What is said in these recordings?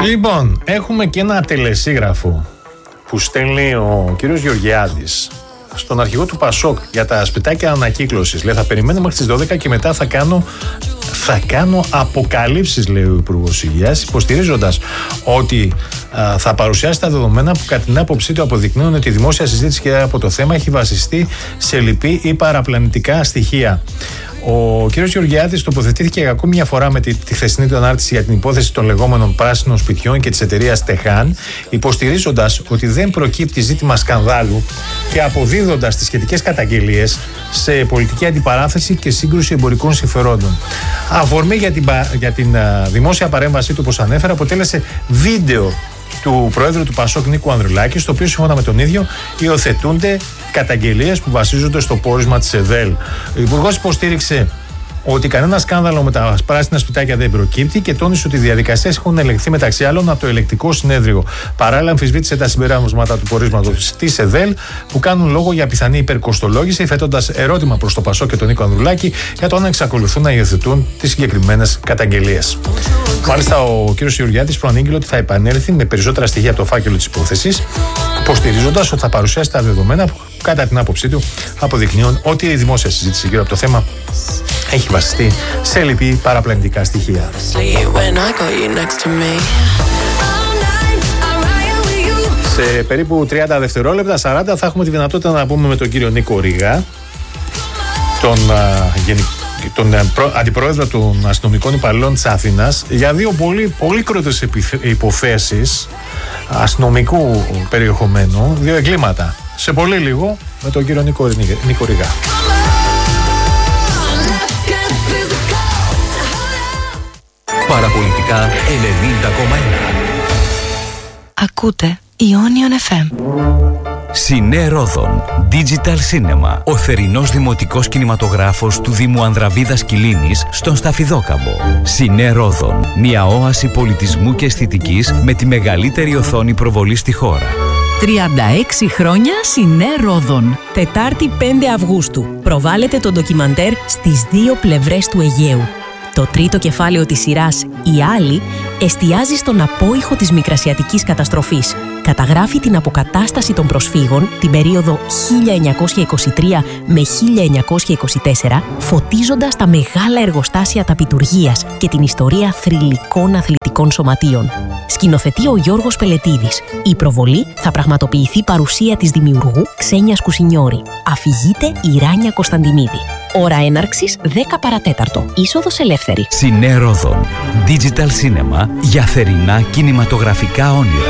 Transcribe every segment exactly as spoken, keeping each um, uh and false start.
Λοιπόν, έχουμε και ένα τελεσίγραφο που στέλνει ο κύριος Γεωργιάδης στον αρχηγό του Πασόκ για τα σπιτάκια ανακύκλωσης. Λέει, θα περιμένω μέχρι τις δώδεκα και μετά θα κάνω, θα κάνω αποκαλύψεις, λέει ο Υπουργός Υγείας, υποστηρίζοντας ότι α, θα παρουσιάσει τα δεδομένα που κατά την άποψή του αποδεικνύουν ότι η δημόσια συζήτηση από το θέμα έχει βασιστεί σε λυπή ή παραπλανητικά στοιχεία. Ο κ. Γεωργιάδης τοποθετήθηκε για ακόμη μια φορά με τη, τη χθεσινή του ανάρτηση για την υπόθεση των λεγόμενων πράσινων σπιτιών και της εταιρείας Τεχάν, υποστηρίζοντας ότι δεν προκύπτει ζήτημα σκανδάλου και αποδίδοντας τις σχετικές καταγγελίες σε πολιτική αντιπαράθεση και σύγκρουση εμπορικών συμφερόντων. Αφορμή για την, για την uh, δημόσια παρέμβασή του, όπως ανέφερα, αποτέλεσε βίντεο του Προέδρου του Πασόκ Νίκου Ανδρουλάκη, στο οποίο σύμφωνα με τον ίδιο υιοθετούνται καταγγελίες που βασίζονται στο πόρισμα της ΕΔΕΛ. Ο Υπουργός υποστήριξε ότι κανένα σκάνδαλο με τα πράσινα σπιτάκια δεν προκύπτει και τόνισε ότι οι διαδικασίες έχουν ελεγχθεί μεταξύ άλλων από το Ελεκτικό Συνέδριο. Παράλληλα, αμφισβήτησε τα συμπεράσματα του πορίσματος της ΕΔΕΛ που κάνουν λόγο για πιθανή υπερκοστολόγηση, θέτοντας ερώτημα προς το Πασόκ και τον Νίκο Ανδρουλάκη για το αν εξακολουθούν να υιοθετούν τις συγκεκριμένες καταγγελίες. Μάλιστα, ο κ. Γεωργιάδης προανήγγειλε ότι θα επανέλθει με περισσότερα στοιχεία από το φάκελο της υπόθεσης, υποστηρίζοντας ότι θα παρουσιάσει τα δεδομένα που, κατά την άποψή του, αποδεικνύουν ότι η δημόσια συζήτηση γύρω από το θέμα έχει βασιστεί σε λυπή παραπλανητικά στοιχεία. Σε περίπου τριάντα δευτερόλεπτα, σαράντα, θα έχουμε τη δυνατότητα να πούμε με τον κύριο Νίκο Ρηγά, τον, α, γενικό τον αντιπρόεδρο των αστυνομικών υπαλλήλων της Αθήνας, για δύο πολύ, πολύ κρότες υποθέσεις αστυνομικού περιεχομένου, δύο εγκλήματα. Σε πολύ λίγο με τον κύριο Νίκο, Νίκο Ρηγά. Παραπολιτικά ενενήντα κόμμα ένα. Ακούτε Ionion εφ εμ. Σινέ Ρόδον Digital Cinema, ο θερινός δημοτικός κινηματογράφος του Δήμου Ανδραβίδας Κιλίνης στον Σταφιδόκαμπο. Σινέ Ρόδον, μια όαση πολιτισμού και αισθητικής με τη μεγαλύτερη οθόνη προβολή στη χώρα. τριάντα έξι χρόνια Σινέ Ρόδον. Τετάρτη πέντε Αυγούστου. Προβάλλεται το ντοκιμαντέρ στις δύο πλευρές του Αιγαίου. Το τρίτο κεφάλαιο της σειράς, «Η Άλλη», εστιάζει στον απόϊχο της μικρασιατικής καταστροφής. Καταγράφει την αποκατάσταση των προσφύγων την περίοδο χίλια εννιακόσια είκοσι τρία με χίλια εννιακόσια είκοσι τέσσερα, φωτίζοντας τα μεγάλα εργοστάσια ταπιτουργίας και την ιστορία θρυλικών αθλητικών σωματείων. Σκηνοθετεί ο Γιώργος Πελετίδης. Η προβολή θα πραγματοποιηθεί παρουσία της δημιουργού Ξένιας Κουσινιώρη. Αφηγείται η Ράνια Κωνσταντινίδη. Ώρα έναρξης δέκα παρατέταρτο. Είσοδος ελεύθερη. Σινέ Ρόδον Digital Cinema, για θερινά κινηματογραφικά όνειρα.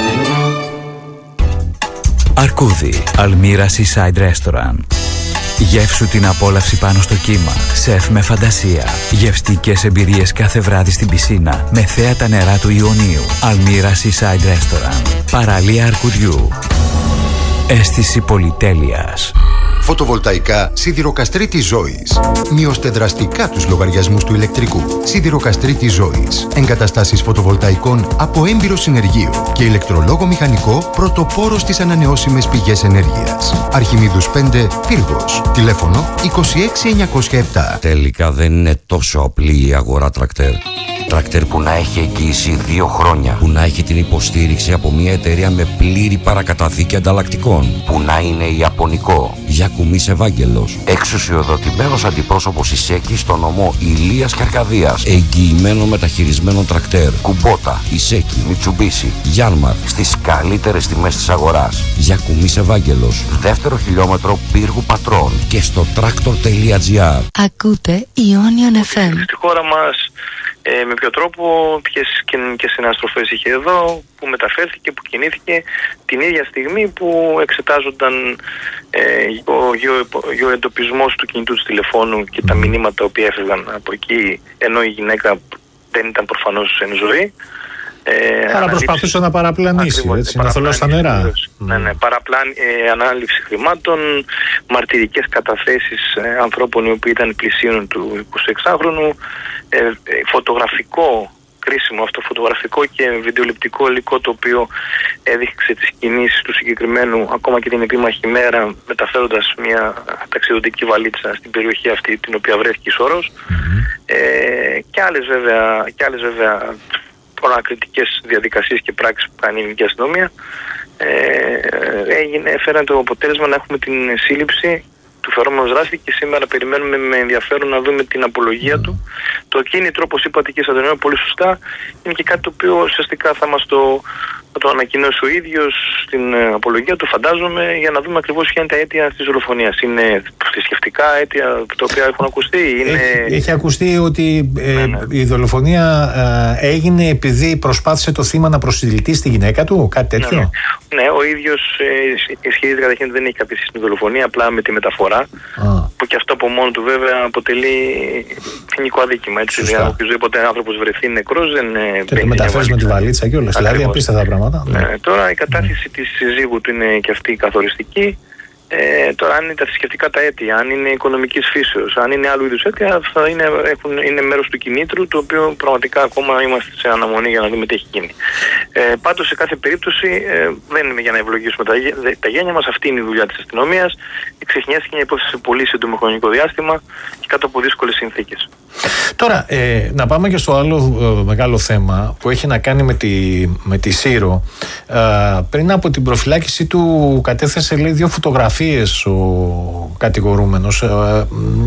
Αρκούδι Αλμύρα Seaside Restaurant. Γεύσου την απόλαυση πάνω στο κύμα. Σεφ με φαντασία. Γευστικές εμπειρίες κάθε βράδυ στην πισίνα με θέα τα νερά του Ιωνίου. Αλμύρα Seaside Restaurant. Παραλία Αρκουδιού. Αίσθηση πολυτέλειας. Φωτοβολταϊκά Σιδηροκαστρίτη Ζωής. Μειώστε δραστικά τους λογαριασμούς του ηλεκτρικού. Σιδηροκαστρίτη Ζωής. Εγκαταστάσεις φωτοβολταϊκών από έμπειρο συνεργείο και ηλεκτρολόγο μηχανικό, πρωτοπόρο στις ανανεώσιμες πηγές ενέργειας. Αρχιμίδους πέντε, Πύργος. Τηλέφωνο είκοσι έξι εννιακόσια επτά. Τελικά δεν είναι τόσο απλή η αγορά τρακτέρ. Τρακτέρ που να έχει εγγύηση δύο χρόνια, που να έχει την υποστήριξη από μια εταιρεία με πλήρη παρακαταθήκη ανταλλακτικών, που να είναι ιαπωνικό. Γιακουμής Ευάγγελος, εξουσιοδοτημένος αντιπρόσωπος Ισέκη στο νομό Ηλίας και Αρκαδίας, εγγυημένο μεταχειρισμένο τρακτέρ. Κουμπότα, Ισέκη, Μιτσουμπίσι, Γιάνμαρ, στις καλύτερες τιμές της αγοράς. Γιακουμής Ευάγγελος, δεύτερο χιλιόμετρο Πύργου Πατρών και στο τρακτορ τελεία τζι άρ. Ακούτε Ionion εφ εμ. Στη χώρα μας, Ε, με ποιο τρόπο, ποιες κοινωνικές συναστροφές είχε εδώ, που μεταφέρθηκε, που κινήθηκε την ίδια στιγμή που εξετάζονταν ε, ο γεωεντοπισμός του κινητού του τηλεφώνου και τα μηνύματα τα οποία έφευγαν από εκεί, ενώ η γυναίκα δεν ήταν προφανώς εν ζωή. Ε, Άρα προσπαθούσε να παραπλανήσει, ακριβώς, έτσι, να θολώσει τα νερά. Mm. Ναι, ναι, παραπλάνη, ε, ανάληψη χρημάτων, μαρτυρικές καταθέσεις ε, ανθρώπων οι οποίοι ήταν πλησίων του εικοσιεξάχρονου, ε, ε, φωτογραφικό, κρίσιμο αυτό φωτογραφικό και βιντεοληπτικό υλικό το οποίο έδειξε τις κινήσεις του συγκεκριμένου ακόμα και την επίμαχη μέρα, μεταφέροντας μια ταξιδιωτική βαλίτσα στην περιοχή αυτή την οποία βρέθηκε η Σόρος. Mm-hmm. ε, και άλλες βέβαια, και άλλες βέβαια προανακριτικές διαδικασίες και πράξεις που κάνει η ελληνική αστυνομία, ε, έγινε, έφεραν το αποτέλεσμα να έχουμε την σύλληψη του φερόμενου δράστη και σήμερα περιμένουμε με ενδιαφέρον να δούμε την απολογία mm. του. Το κίνητρο, όπως είπατε και Αντωνίου, πολύ σωστά, είναι και κάτι το οποίο ουσιαστικά θα μας το, θα το ανακοινώσει ο ίδιος στην απολογία του, φαντάζομαι, για να δούμε ακριβώς ποια είναι τα αίτια της δολοφονίας. Είναι θρησκευτικά αίτια τα οποία έχουν ακουστεί. Είναι... Έχει, έχει ακουστεί ότι ε, ναι, ναι. η δολοφονία ε, έγινε επειδή προσπάθησε το θύμα να προσιλητεί στη γυναίκα του, κάτι τέτοιο. Ναι, ναι. ναι ο ίδιος ε, ισχυρίζεται καταρχήν ότι δεν έχει κάποια σχέση με δολοφονία, απλά με τη μεταφορά. Ah. Που και αυτό από μόνο του βέβαια αποτελεί ποινικό αδίκημα. Έτσι, δηλαδή, οποιοδήποτε άνθρωπος βρεθεί νεκρός δεν μπαίνει. Και το μεταφέρεις με τη βαλίτσα και όλα. Δηλαδή απίστευτα πράγματα. Ναι. Ε, τώρα η κατάθεση mm. της συζύγου του είναι και αυτή καθοριστική. Ε, τώρα, αν είναι τα θρησκευτικά τα αίτια, αν είναι οικονομικής φύσεως, αν είναι άλλου είδους αίτια, θα είναι, έχουν, είναι μέρος του κινήτρου, το οποίο πραγματικά ακόμα είμαστε σε αναμονή για να δούμε τι έχει γίνει. Ε, πάντως, σε κάθε περίπτωση, ε, δεν είναι για να ευλογήσουμε τα, τα γένια μας, αυτή είναι η δουλειά της αστυνομίας. Ξεχνιάστηκε μια υπόθεση σε πολύ σύντομο χρονικό διάστημα και κάτω από δύσκολες συνθήκες. Τώρα, ε, να πάμε και στο άλλο ε, μεγάλο θέμα που έχει να κάνει με τη, με τη Σύρο. Ε, πριν από την προφυλάκηση του κατέθεσε, λέει, δύο φωτογραφίες ο κατηγορούμενος. Ε, ε,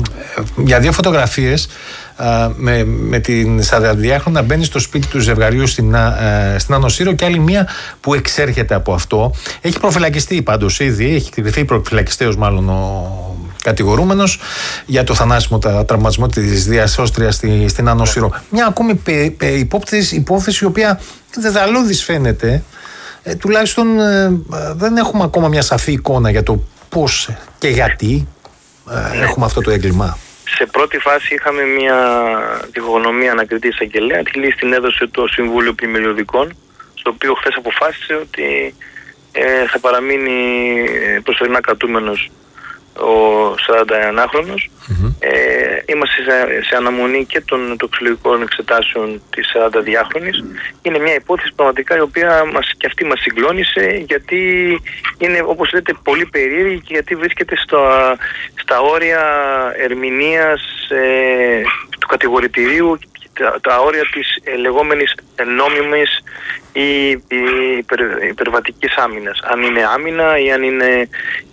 για δύο φωτογραφίες ε, με, με την σαρανταδυάχρονη να μπαίνει στο σπίτι του ζευγαριού στην, ε, στην Άνω Σύρο και άλλη μία που εξέρχεται από αυτό. Έχει προφυλακιστεί πάντως ήδη, έχει κρυφθεί προφυλακιστέως μάλλον ο κατηγορούμενος για το θανάσιμο τραυματισμό της διασώστριας στη, στην Άνω Σύρο. Μια ακόμη πε, πε, υπόθεση, υπόθεση η οποία δεδαλώδης φαίνεται, ε, τουλάχιστον ε, δεν έχουμε ακόμα μια σαφή εικόνα για το πώς και γιατί ε, έχουμε αυτό το έγκλημα. Σε πρώτη φάση είχαμε μια διχογνωμία ανακριτή εισαγγελέα, τη λύση την έδωσε το Συμβούλιο Πλημελιωδικών, στο οποίο χθες αποφάσισε ότι ε, θα παραμείνει προσωρινά κρατούμενος ο σαρανταενάχρονος. Mm-hmm. Ε, είμαστε σε, σε αναμονή και των τοξικολογικών εξετάσεων της σαρανταδυάχρονης. Είναι μια υπόθεση πραγματικά η οποία μας, και αυτή μας συγκλώνησε, γιατί είναι, όπως λέτε, πολύ περίεργη και γιατί βρίσκεται στα, στα όρια ερμηνείας ε, του κατηγορητηρίου, τα, τα όρια της ε, λεγόμενης νόμιμης ή υπερ, υπερβατικής άμυνας. Αν είναι άμυνα ή αν είναι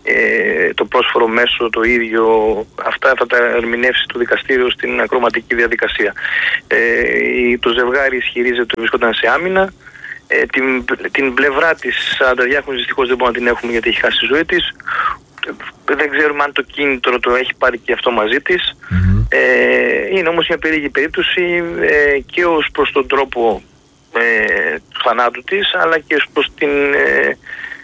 ε, το πρόσφορο μέσο το ίδιο, αυτά θα τα ερμηνεύσει το δικαστήριο στην ακροματική διαδικασία. Ε, το ζευγάρι ισχυρίζεται ότι βρισκόταν σε άμυνα. Ε, την, την πλευρά της σαρανταδιάχρονης δυστυχώς δεν μπορούμε να την έχουμε γιατί έχει χάσει τη ζωή της. Δεν ξέρουμε αν το κίνητρο το έχει πάρει και αυτό μαζί της. Mm-hmm. Ε, είναι όμως μια περίεργη περίπτωση ε, και ως προς τον τρόπο ε, του θανάτου της, αλλά και ως προς την ε,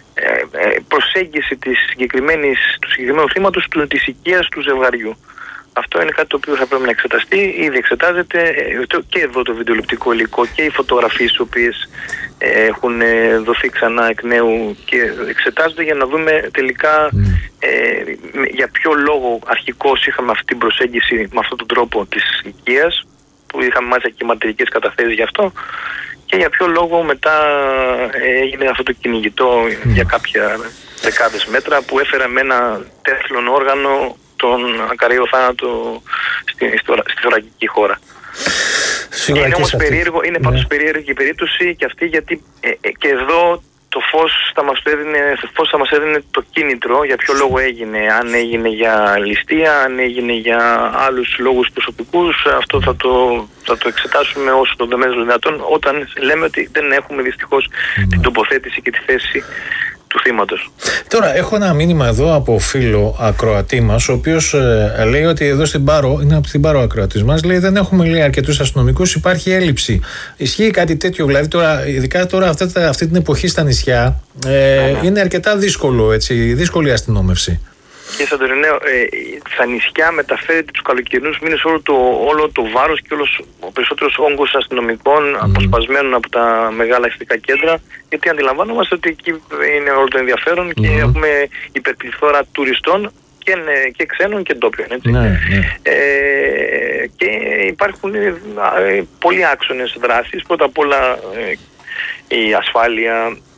ε, προσέγγιση της συγκεκριμένης, του συγκεκριμένου θύματος, του, της οικίας του ζευγαριού. Αυτό είναι κάτι το οποίο θα πρέπει να εξεταστεί, ήδη εξετάζεται και εδώ το βιντεοληπτικό υλικό και οι φωτογραφίες οι οποίες έχουν δοθεί ξανά εκ νέου και εξετάζονται για να δούμε τελικά mm. ε, για ποιο λόγο αρχικώς είχαμε αυτή την προσέγγιση με αυτόν τον τρόπο της οικίας, που είχαμε μάλιστα και μαρτυρικές καταθέσεις γι' αυτό, και για ποιο λόγο μετά έγινε αυτό το κυνηγητό mm. για κάποια δεκάδες μέτρα που έφερε με ένα τέφλον όργανο τον ακαριό θάνατο στη, στη θωρακική χώρα. Σίγουρα είναι όμως περίεργο, είναι πάντως ναι. περίεργη η περίπτωση και αυτή, γιατί ε, ε, και εδώ το φως θα μας έδινε, το φως θα μας έδινε το κίνητρο για ποιο λόγο έγινε. Αν έγινε για ληστεία, αν έγινε για άλλους λόγους προσωπικούς, αυτό θα το, θα το εξετάσουμε όσο το δεμέσο δυνατόν, όταν λέμε ότι δεν έχουμε δυστυχώς mm. την τοποθέτηση και τη θέση του θύματος. Τώρα έχω ένα μήνυμα εδώ από φίλο ακροατή μας, ο οποίος ε, λέει ότι εδώ στην Πάρο, είναι από την Πάρο ακροατής μας, λέει δεν έχουμε, λέει, αρκετούς αστυνομικούς, υπάρχει έλλειψη. Ισχύει κάτι τέτοιο, δηλαδή τώρα, ειδικά τώρα αυτή, αυτή την εποχή στα νησιά ε, mm-hmm. είναι αρκετά δύσκολο, έτσι, δύσκολη αστυνόμευση. Κύριε Σαντορινέο, ε, στα νησιά μεταφέρεται τους καλοκαιρινούς μήνες όλο το, όλο το βάρος και όλος, ο περισσότερος όγκος αστυνομικών mm. αποσπασμένων από τα μεγάλα αστικά κέντρα, γιατί αντιλαμβάνομαστε ότι εκεί είναι όλο το ενδιαφέρον mm. και έχουμε υπερπληθώρα τουριστών και, και ξένων και ντόπιων. Έτσι. Ναι, ναι. Ε, και υπάρχουν ε, πολλοί άξονες δράσης. Πρώτα απ' όλα ε, η ασφάλεια,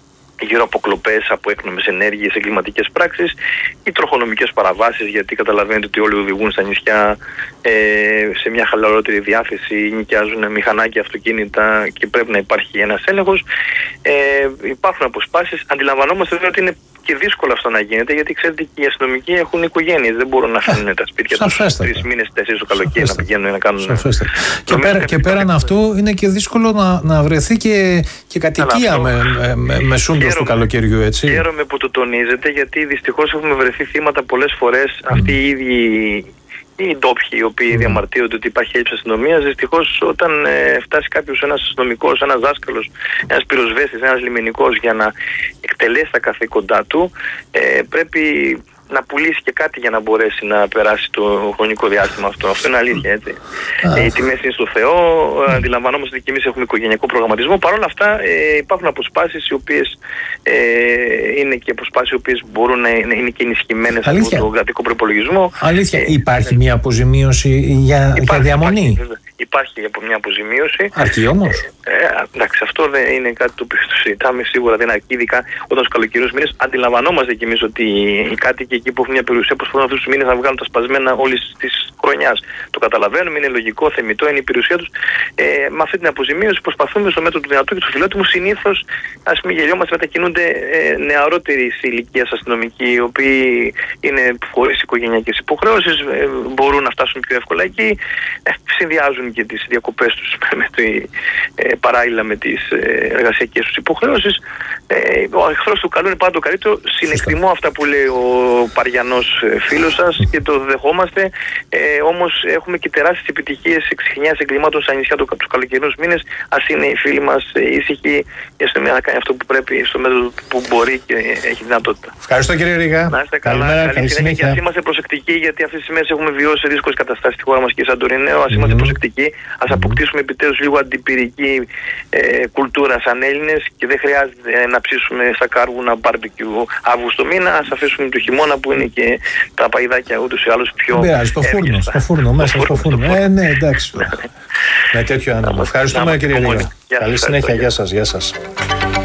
γύρω από κλοπές, από έκνομες ενέργειες, εγκληματικές πράξεις ή τροχονομικές παραβάσεις, γιατί καταλαβαίνετε ότι όλοι οδηγούν στα νησιά ε, σε μια χαλαρότερη διάθεση, νοικιάζουν μηχανάκια, αυτοκίνητα και πρέπει να υπάρχει ένας έλεγχος. Ε, υπάρχουν αποσπάσεις. Αντιλαμβανόμαστε βέβαια ότι είναι και δύσκολο αυτό να γίνεται, γιατί ξέρετε και οι αστυνομικοί έχουν οικογένειες, δεν μπορούν να αφήνουν τα σπίτια τους τρεις μήνες, τέσσερις το καλοκαίρι να πηγαίνουν να κάνουν. Και, πέρα, και πέραν αυτού είναι και δύσκολο να, να βρεθεί και, και κατοικία με, με, με, με σούντος του καλοκαιριού, έτσι. Χαίρομαι που το τονίζετε, γιατί δυστυχώς έχουμε βρεθεί θύματα πολλές φορές. Mm. Αυτοί οι ίδιοι οι ντόπιοι οι οποίοι mm. διαμαρτύρονται ότι υπάρχει έλλειψη αστυνομίας, δυστυχώς όταν ε, φτάσει κάποιος, ένας αστυνομικός, ένας δάσκαλος, ένας πυροσβέστης, ένας λιμενικός για να εκτελέσει τα καθήκοντά του, ε, πρέπει να πουλήσει και κάτι για να μπορέσει να περάσει το χρονικό διάστημα αυτό. Αυτό είναι αλήθεια, έτσι. Ε, οι τιμές είναι στο Θεό, ε, αντιλαμβανόμαστε ότι και εμείς έχουμε οικογενειακό προγραμματισμό. Παρ' όλα αυτά ε, υπάρχουν αποσπάσεις οι οποίες ε, είναι και αποσπάσεις οι οποίες μπορούν να είναι, είναι και ενισχυμένες από τον κρατικό προϋπολογισμό. Αλήθεια, ε, υπάρχει ε, μια αποζημίωση για, υπάρχει, για διαμονή. Υπάρχει, υπάρχει από μια αποζημίωση. Αρκεί όμως. Ε, ε, εντάξει, αυτό δεν είναι κάτι το οποίο το συζητάμε, σίγουρα δεν αρκεί, ειδικά όταν στους καλοκαιριούς μήνες. Αντιλαμβανόμαστε κι εμείς ότι οι κάτοικοι εκεί που έχουν μια περιουσία προσπαθούν αυτούς τους μήνες να βγάλουν τα σπασμένα όλης της χρονιάς. Το καταλαβαίνουμε, είναι λογικό, θεμιτό, είναι η περιουσία τους. Ε, με αυτή την αποζημίωση προσπαθούμε στο μέτρο του δυνατού και του φιλότιμου. Συνήθως, ας μην γελιόμαστε, μετακινούνται ε, νεαρότεροι ηλικίας αστυνομικοί, οι οποίοι είναι χωρίς οικογενειακές υποχρεώσεις, ε, μπορούν να φτάσουν πιο εύκολα εκεί, ε, συνδυάζουν και τις διακοπές τους με τη, ε, παράλληλα με τις ε, εργασιακές τους υποχρεώσεις. Ε, ο εχθρός του καλού είναι πάντα το καλύτερο. Συνεκτιμώ αυτά που λέει ο Παριανός φίλος σας και το δεχόμαστε. Ε, όμως έχουμε και τεράστιες επιτυχίες εξιχνιάς εγκλημάτων στα νησιά του, τους καλοκαιρινούς μήνες. Ας είναι οι φίλοι μας ήσυχοι, η αστυνομία να κάνει αυτό που πρέπει στο μέτρο που μπορεί και έχει δυνατότητα. Ευχαριστώ, κύριε Ρίγα. Να είστε καλά. Καλημέρα, καλή συνέχεια. Και ας είμαστε προσεκτικοί, γιατί αυτές τις μέρες έχουμε βιώσει δύσκολες καταστάσεις στη χώρα μας και σαν Τωριναίο. Ας είμαστε mm-hmm. προσεκτικοί. Ας mm-hmm. αποκτήσουμε επιτέλους λίγο αντιπυρική ε, κουλτούρα σαν Έλληνες και δεν χρειάζεται να ψήσουμε στα κάρβουνα μπάρμπεκιου Αύγουστο μήνα. Ας αφήσουμε το χειμώνα που είναι και τα παϊδάκια ούτως ή άλλως πιο. Δεν πειράζει, στο φούρνο, στο φούρνο, μέσα στο φούρνο. Ε, ναι, εντάξει. Με τέτοιο άνεμο. Ευχαριστούμε, κύριε Ρίγα. Καλή συνέχεια, γεια σας, γεια σας.